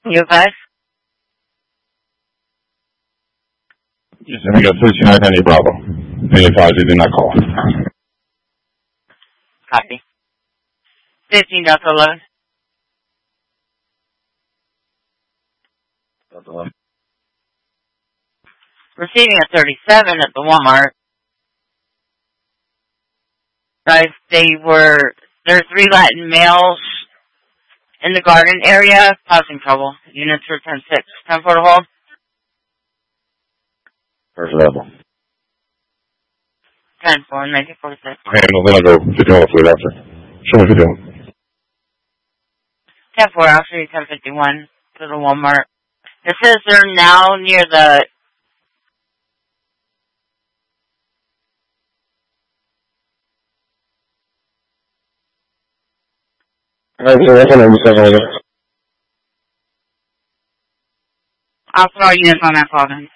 You guys? Yes, and we got 3990 Bravo. They advise you do not call. Copy. 15 Delta 11. Delta 11. Receiving a 37 at the Walmart. Guys, there are 3 Latin males in the garden area causing trouble. Units for 10-6. 10-4 to hold. First level. 10-4, 1946. Handle, then I'll go 51 fleet after. Show me 51. 10-4, I'll show you 1051 to the Walmart. It says they're now near the... I'll throw units on that call then.